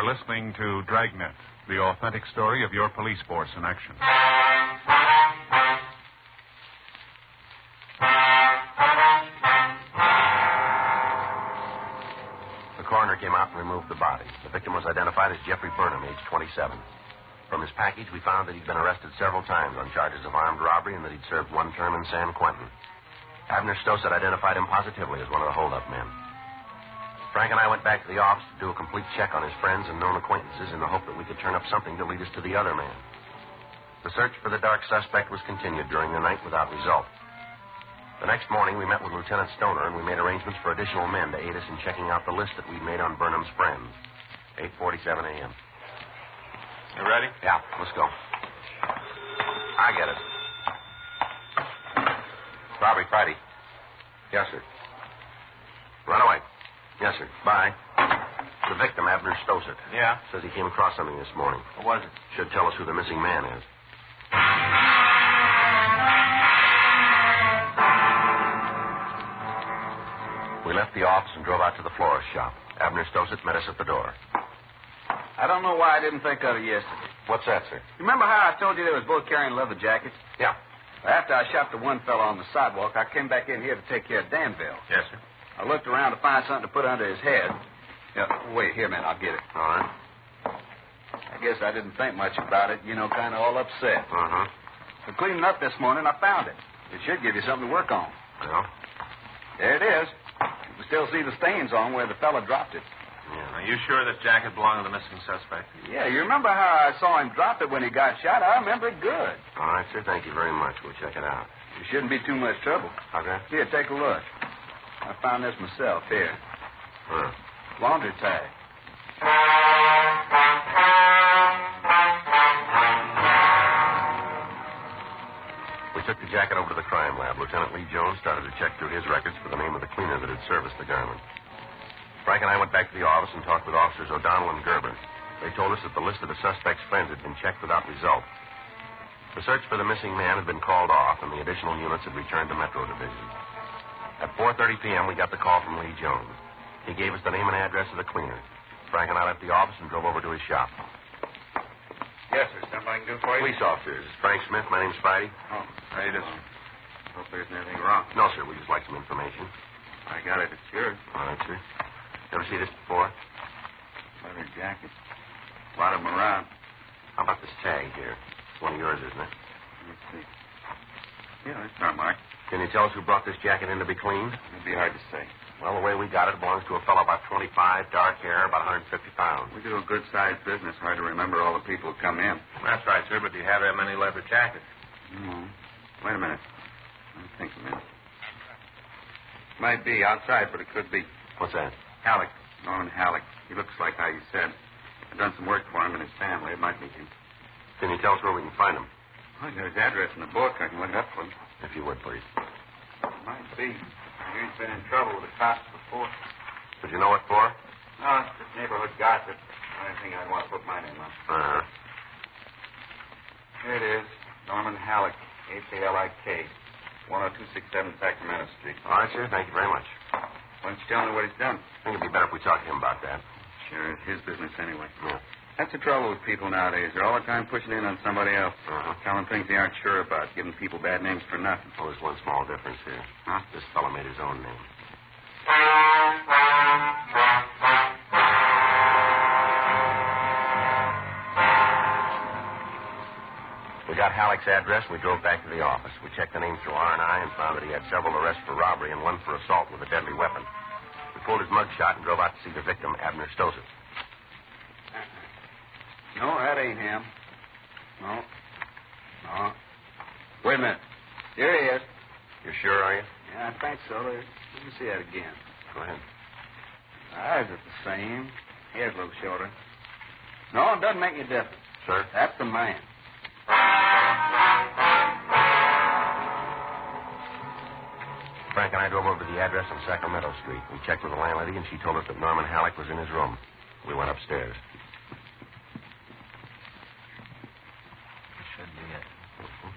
listening to Dragnet, the authentic story of your police force in action. The coroner came out and removed the body. The victim was identified as Jeffrey Burnham, age 27. From his package, we found that he'd been arrested several times on charges of armed robbery and that he'd served one term in San Quentin. Abner Stossett identified him positively as one of the holdup men. Frank and I went back to the office to do a complete check on his friends and known acquaintances in the hope that we could turn up something to lead us to the other man. The search for the dark suspect was continued during the night without result. The next morning, we met with Lieutenant Stoner, and we made arrangements for additional men to aid us in checking out the list that we'd made on Burnham's friends. 8:47 a.m. You ready? Yeah, let's go. I get it. Robbery Friday. Yes, sir. Run away. Yes, sir. Bye. The victim, Abner Stossett. Yeah? Says he came across something this morning. What was it? Should tell us who the missing man is. We left the office and drove out to the florist shop. Abner Stossett met us at the door. I don't know why I didn't think of it yesterday. What's that, sir? You remember how I told you they was both carrying leather jackets? Yeah. After I shot the one fellow on the sidewalk, I came back in here to take care of Danville. Yes, sir. I looked around to find something to put under his head. Wait, here, man, I'll get it. All right. I guess I didn't think much about it, kind of all upset. Uh-huh. But cleaning up this morning, I found it. It should give you something to work on. Well? There it is. You can still see the stains on where the fella dropped it. Yeah. Are you sure this jacket belonged to the missing suspect? Yeah, you remember how I saw him drop it when he got shot? I remember it good. All right, sir. Thank you very much. We'll check it out. It shouldn't be too much trouble. Okay. Here, take a look. I found this myself. Here. Huh. Laundry tag. We took the jacket over to the crime lab. Lieutenant Lee Jones started to check through his records for the name of the cleaner that had serviced the garment. Frank and I went back to the office and talked with officers O'Donnell and Gerber. They told us that the list of the suspect's friends had been checked without result. The search for the missing man had been called off, and the additional units had returned to Metro Division. At 4:30 p.m., we got the call from Lee Jones. He gave us the name and address of the cleaner. Frank and I left the office and drove over to his shop. Yes, sir. Something I can do for you? Police officers. Frank Smith. My name's Spidey. Oh, how you doing? Hope there isn't anything wrong. No, sir. We just like some information. I got it. It's yours. All right, sir. Ever see this before? Leather jacket. A lot of them around. How about this tag here? It's one of yours, isn't it? Let's see. Yeah, it's not marked. Can you tell us who brought this jacket in to be cleaned? It'd be hard to say. Well, the way we got it belongs to a fellow about 25, dark hair, about 150 pounds. We do a good-sized business. Hard to remember all the people who come in. That's right, sir, but do you have that many leather jackets? No. Wait a minute. Let me think a minute. Might be outside, but it could be. What's that? Halleck. Norman Halleck. He looks like how you said. I've done some work for him and his family. It might be him. Can you tell us where we can find him? I got his address in the book. I can look it up for him. If you would, please. Might be. I hear he's been in trouble with the cops before. Would you know what for? No, it's just neighborhood gossip. I didn't think I'd want to put my name on. Uh-huh. Here it is. Norman Halleck. Hallik. 10267 Sacramento Street. All right, sir. Thank you very much. Why don't you tell me what he's done? I think it'd be better if we talk to him about that. Sure, it's his business anyway. Yeah. That's the trouble with people nowadays. They're all the time pushing in on somebody else. Uh-huh. Telling things they aren't sure about, giving people bad names for nothing. Oh, there's one small difference here. Huh? This fellow made his own name. We got Halleck's address, and we drove back to the office. We checked the name through R&I and found that he had several arrests for robbery and one for assault with a deadly weapon. We pulled his mugshot and drove out to see the victim, Abner Stossett. No, that ain't him. No. No. Wait a minute. Here he is. You sure, are you? Yeah, I think so. Let me see that again. Go ahead. Eyes are the same. Head's a little shorter. No, it doesn't make any difference. Sir? That's the man. Frank and I drove over to the address on Sacramento Street. We checked with the landlady, and she told us that Norman Halleck was in his room. We went upstairs.